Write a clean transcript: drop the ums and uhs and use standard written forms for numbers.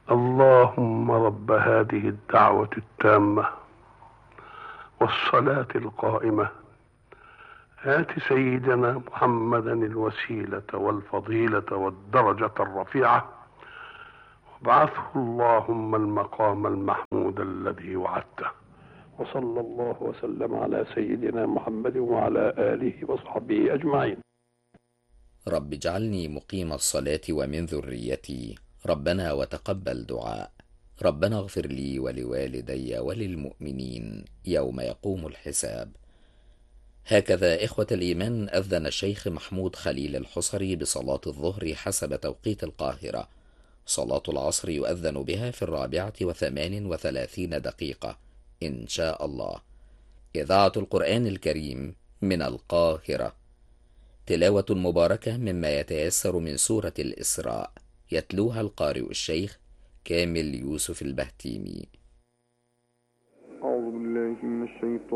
اللهم رب هذه الدعوة التامة والصلاة القائمة، آت سيدنا محمدا الوسيلة والفضيلة والدرجة الرفيعة، وابعثه اللهم المقام المحمود الذي وعدته. وصلى الله وسلم على سيدنا محمد وعلى آله وصحبه أجمعين. رب اجعلني مقيم الصلاة ومن ذريتي، ربنا وتقبل دعاء. ربنا اغفر لي ولوالدي وللمؤمنين يوم يقوم الحساب. هكذا إخوة الإيمان أذن الشيخ محمود خليل الحصري بصلاة الظهر حسب توقيت القاهرة. صلاة العصر يؤذن بها في 34:30 إن شاء الله. إذاعة القرآن الكريم من القاهرة. تلاوة مباركة مما يتيسر من سورة الإسراء، يتلوها القارئ الشيخ كامل يوسف البهتيمي. أعوذ بالله من الشيطان